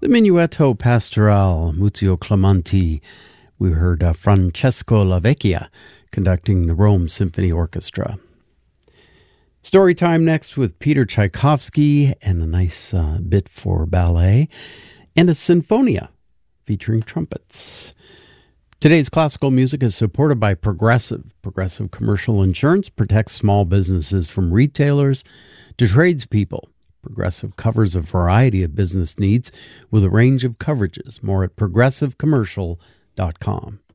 The Minuetto Pastorale, Muzio Clementi. We heard Francesco Lavecchia conducting the Rome Symphony Orchestra. Story time next with Peter Tchaikovsky and a nice bit for ballet and a sinfonia featuring trumpets. Today's classical music is supported by Progressive. Progressive Commercial Insurance protects small businesses from retailers to tradespeople. Progressive covers a variety of business needs with a range of coverages. More at progressivecommercial.com.